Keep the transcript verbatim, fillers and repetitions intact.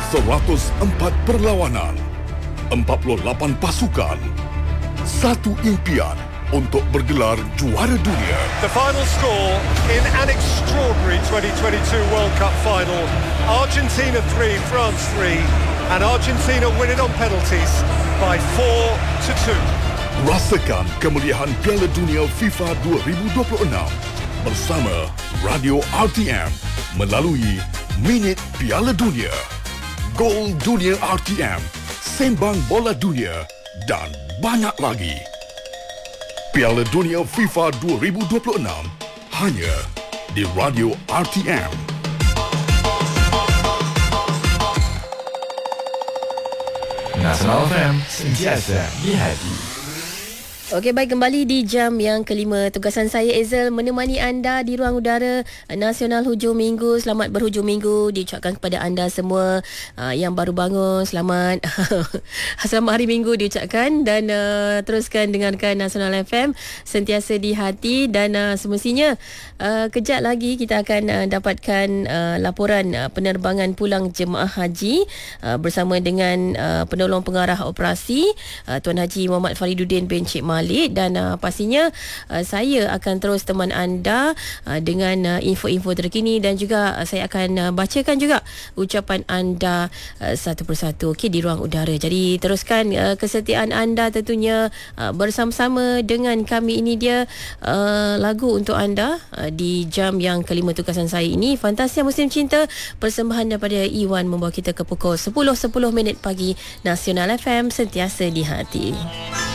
seratus empat perlawanan, empat puluh lapan pasukan, satu impian untuk bergelar juara dunia. The final score in an extraordinary twenty twenty-two World Cup final. Argentina three, France three, and Argentina winning on penalties by four to two. Rasakan kemuliaan Piala Dunia FIFA dua ribu dua puluh enam bersama Radio R T M melalui Minit Piala Dunia, Gol Dunia R T M, Sembang Bola Dunia dan banyak lagi. Piala Dunia FIFA dua ribu dua puluh enam hanya di Radio R T M. Nasional F M, sentiasa di hati. Okey, baik, kembali di jam yang kelima. Tugasan saya Ezel menemani anda di ruang udara nasional hujung minggu. Selamat berhujung minggu diucapkan kepada anda semua uh, yang baru bangun. Selamat selamat hari minggu diucapkan, dan uh, teruskan dengarkan Nasional F M sentiasa di hati. Dan uh, semestinya uh, kejap lagi kita akan uh, dapatkan uh, laporan uh, penerbangan pulang jemaah haji uh, bersama dengan uh, penolong pengarah operasi uh, Tuan Haji Muhammad Fariduddin bin Cik Malik. Dan uh, pastinya uh, saya akan terus teman anda uh, dengan uh, info-info terkini, dan juga uh, saya akan uh, bacakan juga ucapan anda uh, satu persatu, okey, di ruang udara. Jadi teruskan uh, kesetiaan anda tentunya uh, bersama-sama dengan kami. Ini dia uh, lagu untuk anda uh, di jam yang kelima tugasan saya ini. Fantasia Musim Cinta, persembahan daripada Iwan, membawa kita ke pukul sepuluh sepuluh minit pagi. Nasional F M sentiasa di hati.